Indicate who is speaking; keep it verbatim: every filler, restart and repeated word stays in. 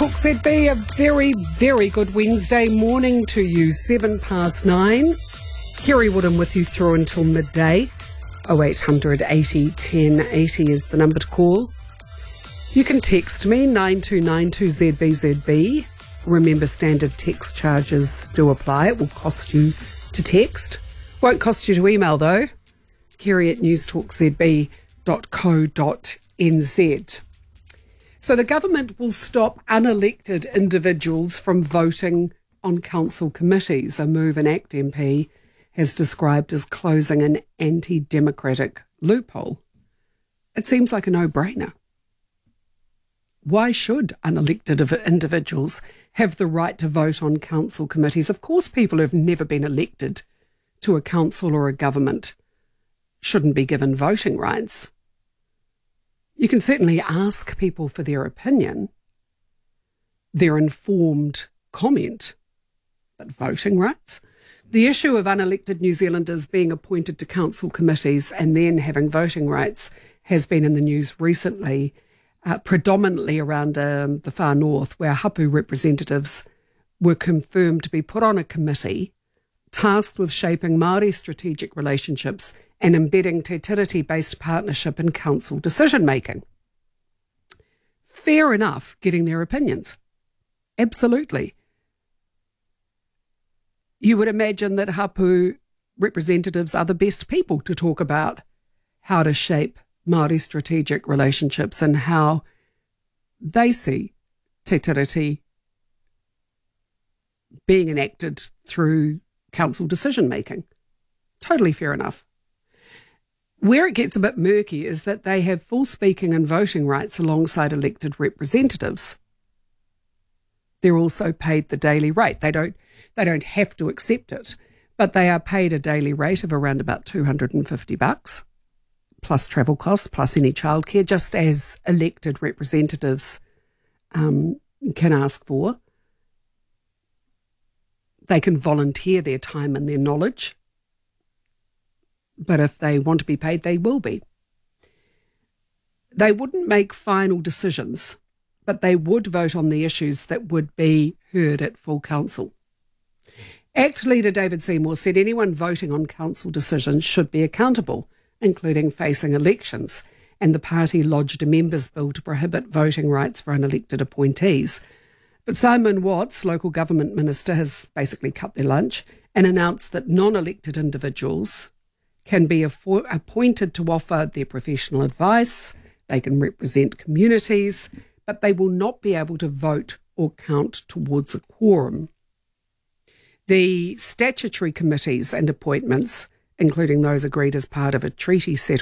Speaker 1: Talk Z B, a very, very good Wednesday morning to you, seven past nine. Kerry Woodham with you through until midday. oh eight hundred eighty ten eighty is the number to call. You can text me, nine two nine two Z B Z B. Remember, standard text charges do apply. It will cost you to text. Won't cost you to email though. Kerry at newstalk z b dot co dot n z. So the government will stop unelected individuals from voting on council committees, a move an ACT M P has described as closing an anti-democratic loophole. It seems like a no-brainer. Why should unelected individuals have the right to vote on council committees? Of course, people who have never been elected to a council or a government shouldn't be given voting rights. You can certainly ask people for their opinion, their informed comment, but voting rights? The issue of unelected New Zealanders being appointed to council committees and then having voting rights has been in the news recently, uh, predominantly around um, the far north, where hapu representatives were confirmed to be put on a committee tasked with shaping Māori strategic relationships and embedding Te Tiriti-based partnership in council decision-making. Fair enough, getting their opinions. Absolutely. You would imagine that hapu representatives are the best people to talk about how to shape Māori strategic relationships and how they see Te Tiriti being enacted through council decision-making. Totally fair enough. Where it gets a bit murky is that they have full speaking and voting rights alongside elected representatives. They're also paid the daily rate. They don't, they don't have to accept it, but they are paid a daily rate of around about two hundred fifty bucks, plus travel costs, plus any childcare, just as elected representatives um, can ask for. They can volunteer their time and their knowledge, but if they want to be paid, they will be. They wouldn't make final decisions, but they would vote on the issues that would be heard at full council. ACT leader David Seymour said anyone voting on council decisions should be accountable, including facing elections, and the party lodged a members' bill to prohibit voting rights for unelected appointees. But Simon Watts, local government minister, has basically cut their lunch and announced that non-elected individuals can be affo- appointed to offer their professional advice, they can represent communities, but they will not be able to vote or count towards a quorum. The statutory committees and appointments, including those agreed as part of a treaty settlement,